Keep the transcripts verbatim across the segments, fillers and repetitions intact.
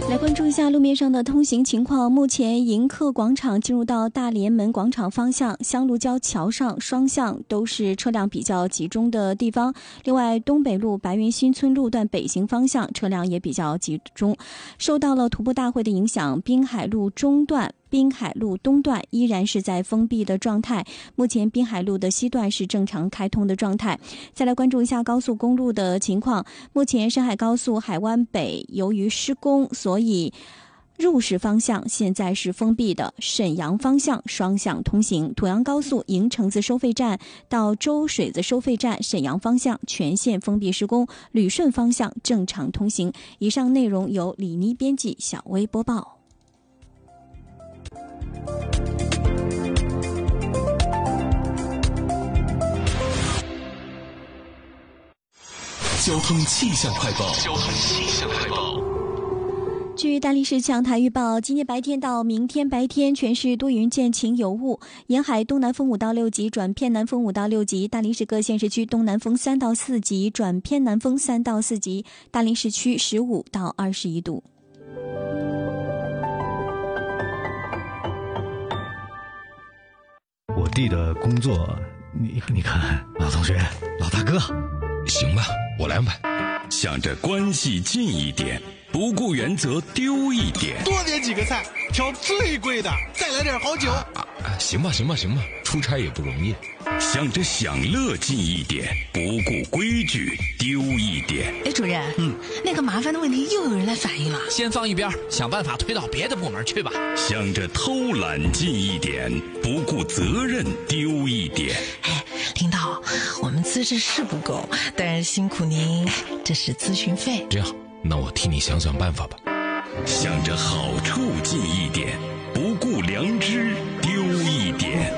来关注一下路面上的通行情况。目前迎客广场进入到大连门广场方向，香路交桥上双向都是车辆比较集中的地方。另外，东北路白云新村路段北行方向车辆也比较集中。受到了徒步大会的影响，滨海路中段、滨海路东段依然是在封闭的状态，目前滨海路的西段是正常开通的状态。再来关注一下高速公路的情况，目前沈海高速海湾北由于施工，所以入市方向现在是封闭的，沈阳方向双向通行。沱阳高速营城子收费站到周水子收费站沈阳方向全线封闭施工，旅顺方向正常通行。以上内容由李妮编辑，小薇播报。 交通气象快报。交通气象快报。 据大连市气象台预报，今天白天到明天白天全市多云见晴有雾，沿海东南风五到六级转偏南风五到六级，大连市各县市区东南风三到四级转偏南风三到四级，大连市区十五到二十一度。 我弟的工作，你你看，老同学，老大哥， 行吧，我来安排。想着关系近一点，不顾原则丢一点， 多点几个菜，挑最贵的，再来点好酒。啊啊、行吧，行吧，行吧，出差也不容易。想着享乐近一点，不顾规矩丢一点。 哎，主任，嗯，那个麻烦的问题又有人来反映了， 先放一边，想办法推到别的部门去吧。 想着偷懒近一点，不顾责任丢一点。 哎，领导，我们资质是不够，但是辛苦您，这是咨询费。 这样，那我替你想想办法吧。想着好处近一点，不顾良知丢一点。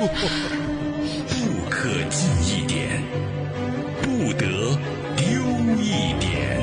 不可近一点，不得丢一点。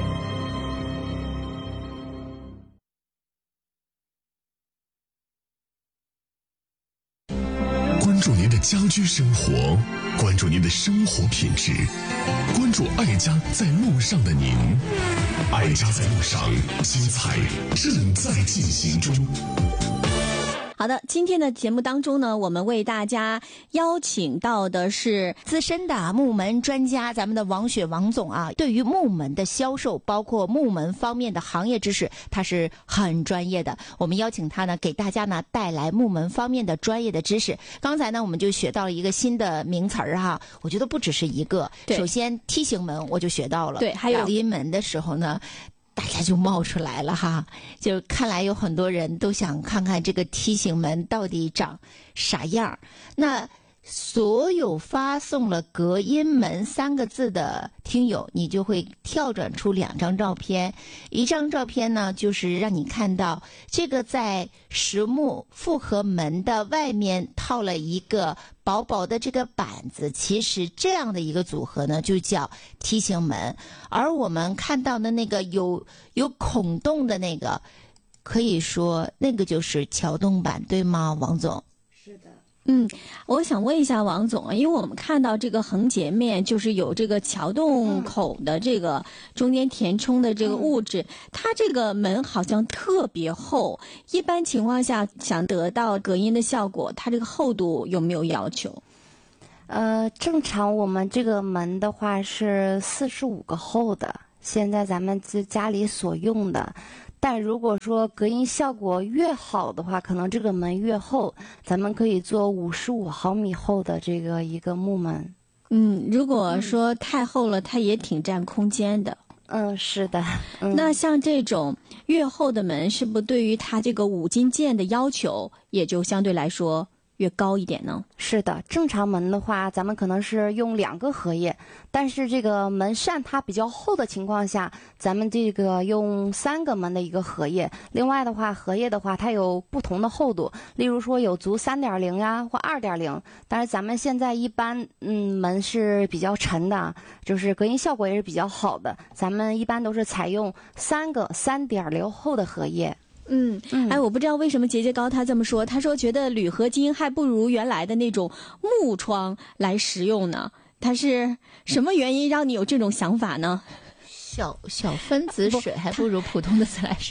关注您的家居生活，关注您的生活品质，关注爱家在路上的您。爱家在路上，精彩正在进行中。 好的，今天的节目当中呢，我们为大家邀请到的是资深的木门专家，咱们的王雪王总啊，对于木门的销售，包括木门方面的行业知识，他是很专业的。我们邀请他呢，给大家呢带来木门方面的专业的知识。刚才呢，我们就学到了一个新的名词儿哈，我觉得不只是一个。首先梯形门我就学到了， 对，还有隔音门的时候呢，大家就冒出来了哈，就看来有很多人都想看看这个梯形门到底长啥样。那所有发送了隔音门三个字的听友，你就会跳转出两张照片。一张照片呢，就是让你看到这个在实木复合门的外面套了一个薄薄的这个板子，其实这样的一个组合呢，就叫梯形门。而我们看到的那个有有孔洞的那个，可以说那个就是桥洞板，对吗，王总？ 是的。嗯，我想问一下王总，因为我们看到这个横截面就是有这个桥洞口的这个中间填充的这个物质，嗯、它这个门好像特别厚。一般情况下，想得到隔音的效果，它这个厚度有没有要求？ 呃，正常我们这个门的话是四十五个厚的，现在咱们自家里所用的。但如果说隔音效果越好的话，可能这个门越厚，咱们可以做五十五毫米厚的这个一个木门。 嗯，如果说太厚了，它也挺占空间的。 嗯，是的。嗯、 那像这种越厚的门，是不是对于它这个五金件的要求也就相对来说越高一点呢？ 是的，正常门的话，咱们可能是用两个荷叶，但是这个门扇它比较厚的情况下，咱们这个用三个门的一个荷叶。另外的话，荷叶的话它有不同的厚度，例如说有足 三点零 呀或 二点零， 但是咱们现在一般嗯门是比较沉的，就是隔音效果也是比较好的，咱们一般都是采用三个 三点零 厚的荷叶。 嗯，哎，我不知道为什么节节高他这么说，他说觉得铝合金还不如原来的那种木窗来实用呢。他是什么原因让你有这种想法呢？ 小小分子水还不如普通的自来水。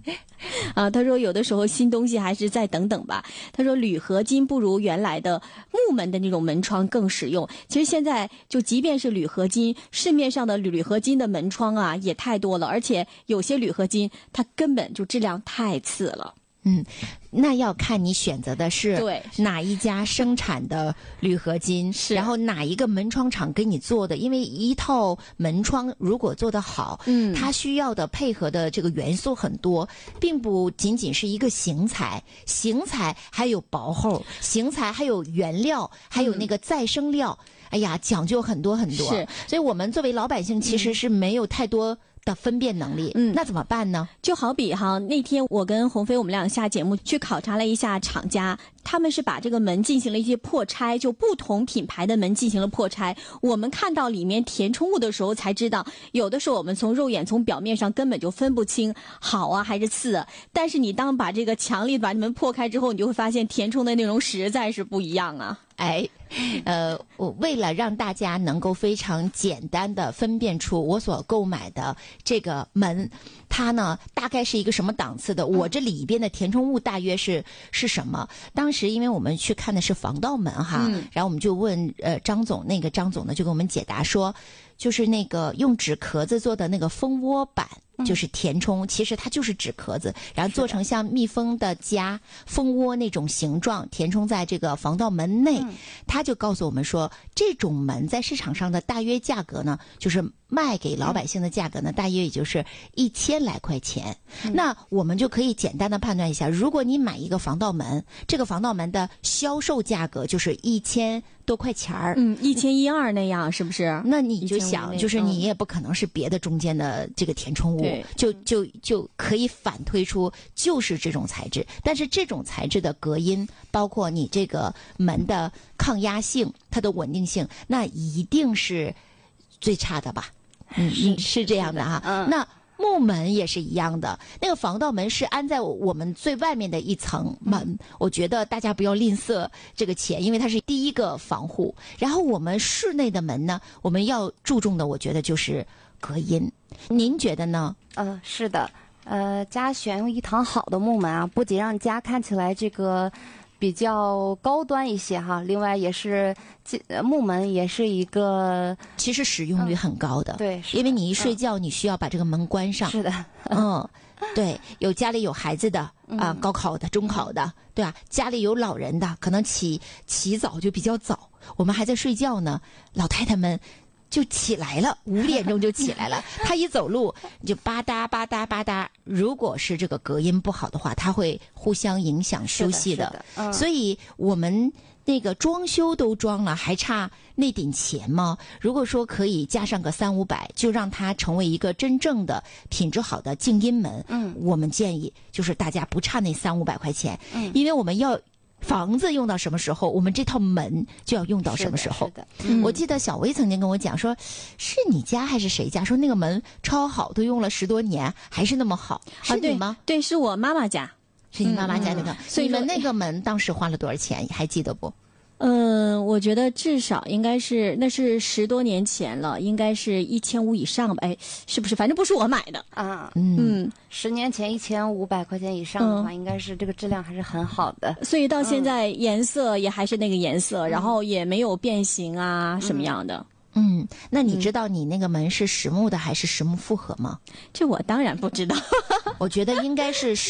啊，他说有的时候新东西还是再等等吧。他说铝合金不如原来的木门的那种门窗更实用。其实现在就即便是铝合金，市面上的铝合金的门窗啊也太多了，而且有些铝合金它根本就质量太次了。 嗯，那要看你选择的是对哪一家生产的铝合金， 是然后哪一个门窗厂给你做的。因为一套门窗如果做得好， 嗯， 它需要的配合的这个元素很多，并不仅仅是一个型材，型材还有薄厚，型材还有原料，还有那个再生料。嗯、哎呀，讲究很多很多。 是， 所以我们作为老百姓其实是没有太多的分辨能力， 嗯， 那怎么办呢？ 就好比哈，那天我跟鸿飞我们俩下节目去考察了一下厂家，他们是把这个门进行了一些破拆，就不同品牌的门进行了破拆。我们看到里面填充物的时候才知道，有的时候我们从肉眼从表面上根本就分不清好啊还是次啊。但是你当把这个强力把门破开之后，你就会发现填充的内容实在是不一样啊。 哎，呃，我为了让大家能够非常简单的分辨出我所购买的这个门，它呢大概是一个什么档次的，我这里边的填充物大约是是什么？当时因为我们去看的是防盗门哈， 嗯、 然后我们就问呃张总，那个张总呢就给我们解答说，就是那个用纸壳子做的那个蜂窝板。就是填充，其实它就是纸壳子，然后做成像蜜蜂的家、蜂窝那种形状，填充在这个防盗门内。他就告诉我们说，这种门在市场上的大约价格呢，就是卖给老百姓的价格呢，大约也就是一千来块钱。那我们就可以简单的判断一下，如果你买一个防盗门，这个防盗门的销售价格就是一千多块钱儿， 嗯，一千一二那样，是不是？ 那你就想，就是你也不可能是别的中间的这个填充物。就就就可以反推出就是这种材质，但是这种材质的隔音，包括你这个门的抗压性、它的稳定性，那一定是最差的吧？嗯，是, 是这样的哈。 嗯、 那木门也是一样的，那个防盗门是安在我们最外面的一层门，嗯、我觉得大家不要吝啬这个钱，因为它是第一个防护。然后我们室内的门呢，我们要注重的，我觉得就是隔音。您觉得呢？ 呃，是的，呃，家选用一堂好的木门啊，不仅让家看起来这个比较高端一些哈，另外也是木门也是一个其实使用率很高的， 嗯、对， 因为你一睡觉、嗯、你需要把这个门关上， 是的， 嗯，对，有家里有孩子的啊、呃，高考的、中考的，对啊，家里有老人的，可能起起早就比较早，我们还在睡觉呢，老太太们就起来了，五点钟就起来了。他一走路你就吧嗒吧嗒吧嗒。如果是这个隔音不好的话，它会互相影响休息的。 是的是的嗯、 所以我们那个装修都装了，还差那点钱吗？如果说可以加上个三五百，就让它成为一个真正的品质好的静音门。 嗯， 我们建议就是大家不差那三五百块钱， 嗯， 因为我们要。房子用到什么时候，我们这套门就要用到什么时候。 是的是的嗯、 我记得小薇曾经跟我讲说，是你家还是谁家？说那个门超好，都用了十多年，还是那么好。是你吗？ 啊、对, 对，是我妈妈家， 是你妈妈家那个。 嗯、 所以你们那个门当时花了多少钱？还记得不？ 嗯，我觉得至少应该是，那是十多年前了，应该是一千五以上吧？哎，是不是？反正不是我买的啊。 嗯， 嗯十年前一千五百块钱以上的话，嗯、应该是这个质量还是很好的。 所以到现在颜色也还是那个颜色，嗯、然后也没有变形啊，嗯、什么样的。 嗯，那你知道你那个门是实木的还是实木复合吗？ 这我当然不知道。 我觉得应该是